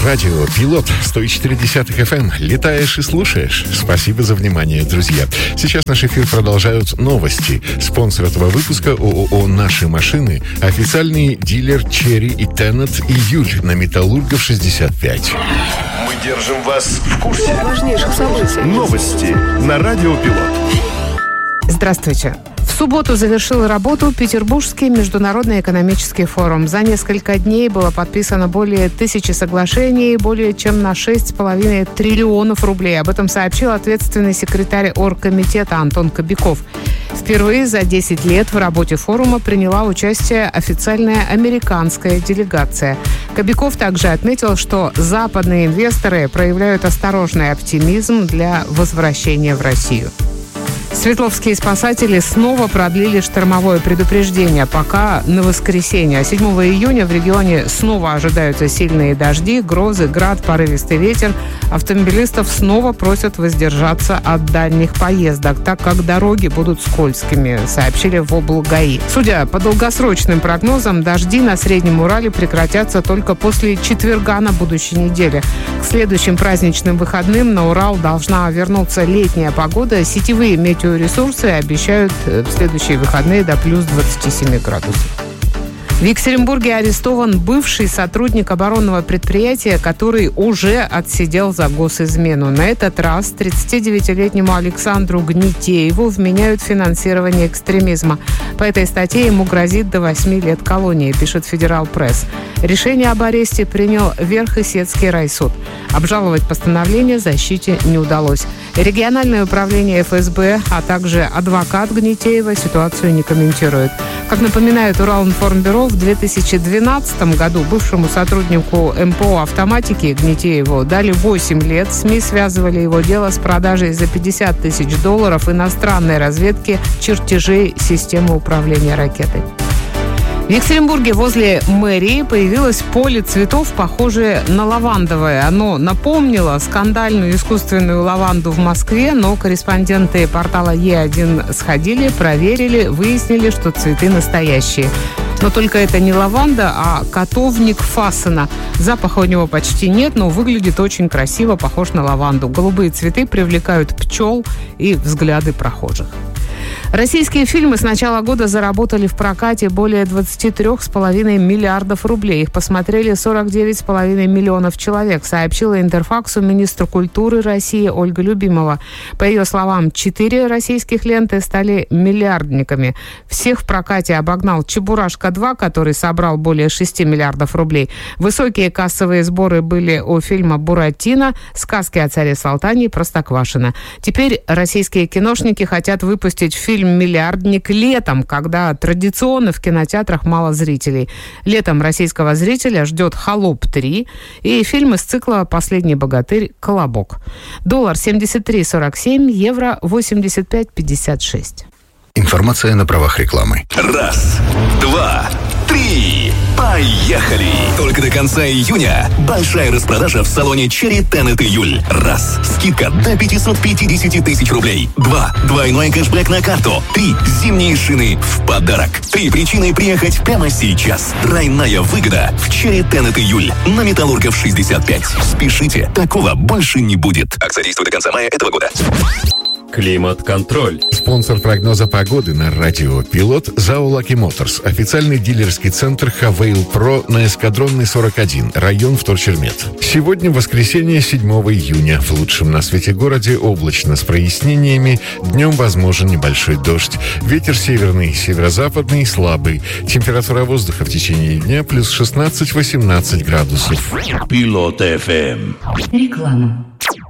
Радио Пилот 104.10 FM. Летаешь и слушаешь. Спасибо за внимание, друзья. Сейчас наш эфир продолжают новости. Спонсор этого выпуска ООО «Наши машины». Официальный дилер «Черри» и «Теннет» «Июль» на Металлургов 65. Мы держим вас в курсе важнейших событий. Новости на Радио Пилот. Здравствуйте. В субботу завершил работу Петербургский международный экономический форум. За несколько дней было подписано более 1000 соглашений, более чем на 6,5 триллионов рублей. Об этом сообщил ответственный секретарь оргкомитета Антон Кобяков. Впервые за 10 лет в работе форума приняла участие официальная американская делегация. Кобяков также отметил, что западные инвесторы проявляют осторожный оптимизм для возвращения в Россию. Свердловские спасатели снова продлили штормовое предупреждение пока на воскресенье. 7 июня в регионе снова ожидаются сильные дожди, грозы, град, порывистый ветер. Автомобилистов снова просят воздержаться от дальних поездок, так как дороги будут скользкими, сообщили в облгаи. Судя по долгосрочным прогнозам, дожди на Среднем Урале прекратятся только после четверга на будущей неделе. К следующим праздничным выходным на Урал должна вернуться летняя погода. Сетевые метеоресурсы обещают в следующие выходные до плюс 27 градусов. В Екатеринбурге арестован бывший сотрудник оборонного предприятия, который уже отсидел за госизмену. На этот раз 39-летнему Александру Гнетееву вменяют финансирование экстремизма. По этой статье ему грозит до 8 лет колонии, пишет Федерал Пресс. Решение об аресте принял Верхесецкий райсуд. Обжаловать постановление защите не удалось. Региональное управление ФСБ, а также адвокат Гнетеева ситуацию не комментируют. Как напоминает Уралинформбюро, в 2012 году бывшему сотруднику МПО «Автоматики» Гнетееву дали 8 лет. СМИ связывали его дело с продажей за $50 тысяч иностранной разведки чертежей системы управления ракетой. В Екатеринбурге возле мэрии появилось поле цветов, похожее на лавандовое. Оно напомнило скандальную искусственную лаванду в Москве, но корреспонденты портала Е1 сходили, проверили, выяснили, что цветы настоящие. Но только это не лаванда, а котовник фасана. Запаха у него почти нет, но выглядит очень красиво, похож на лаванду. Голубые цветы привлекают пчел и взгляды прохожих. Российские фильмы с начала года заработали в прокате более 23,5 миллиардов рублей. Их посмотрели 49,5 миллионов человек, сообщила Интерфаксу министр культуры России Ольга Любимова. По ее словам, 4 российских ленты стали миллиардниками. Всех в прокате обогнал «Чебурашка-2», который собрал более 6 миллиардов рублей. Высокие кассовые сборы были у фильма «Буратино», «Сказки о царе Салтане» и «Простоквашино». Теперь российские киношники хотят выпустить фильм «Миллиардник» летом, когда традиционно в кинотеатрах мало зрителей. Летом российского зрителя ждет «Холоп 3» и фильм из цикла «Последний богатырь. Колобок». Доллар 73,47, евро 85,56. Информация на правах рекламы. 1, 2, 3. Поехали! Только до конца июня большая распродажа в салоне «Черри», «Теннет» «Июль». 1. Скидка до 550 тысяч рублей. 2. Двойной кэшбэк на карту. 3. Зимние шины в подарок. 3 причины приехать прямо сейчас. Тройная выгода в «Черри», «Теннет» «Июль» на Металлургов 65. Спешите, такого больше не будет. Акция действует до конца мая этого года. Климат-контроль. Спонсор прогноза погоды на радио Пилот ЗАО «Лаки Моторс». Официальный дилерский центр «Хавейл Про» на Эскадронной 41, район Вторчермет. Сегодня воскресенье, 7 июня. В лучшем на свете городе облачно с прояснениями. Днем возможен небольшой дождь. Ветер северный, северо-западный, слабый. Температура воздуха в течение дня плюс 16-18 градусов. Пилот FM. Реклама.